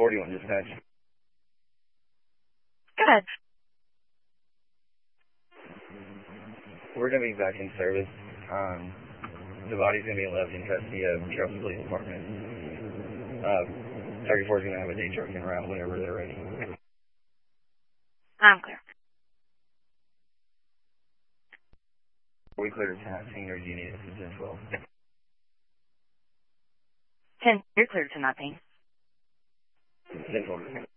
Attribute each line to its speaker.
Speaker 1: 41 dispatch.
Speaker 2: Go ahead.
Speaker 1: We're going to be back in service. The body's going to be left in custody of Charleston Police Department. 34 is going to have a day truck in route whenever they're ready.
Speaker 2: I'm clear.
Speaker 1: Are we clear to 10 or do you need us to 10-12?
Speaker 2: 10, you're clear to nothing.
Speaker 1: 10-12.